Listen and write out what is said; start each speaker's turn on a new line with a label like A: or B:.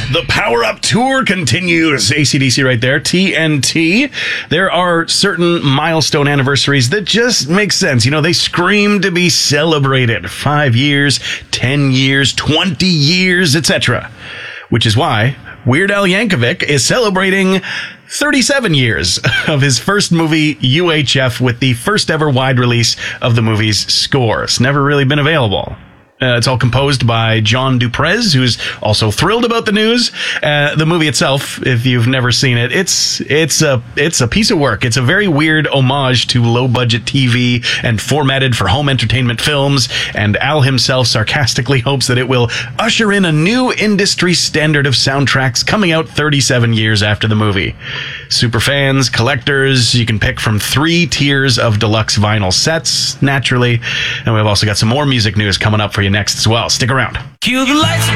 A: The Power Up Tour continues. AC/DC right there. TNT. There are certain milestone anniversaries that just make sense. You know, they scream to be celebrated. 5 years, 10 years, 20 years, etc. Which is why Weird Al Yankovic is celebrating 37 years of his first movie, UHF, with the first ever wide release of the movie's score. It's never really been available. It's all composed by John Duprez, who's also thrilled about the news. The movie itself, if you've never seen it, it's a piece of work. It's a very weird homage to low-budget TV and formatted for home entertainment films, and Al himself sarcastically hopes that it will usher in a new industry standard of soundtracks coming out 37 years after the movie. Superfans, collectors, you can pick from 3 tiers of deluxe vinyl sets, naturally. And we've also got some more music news coming up for you next as well. Stick around.
B: Cue the lights.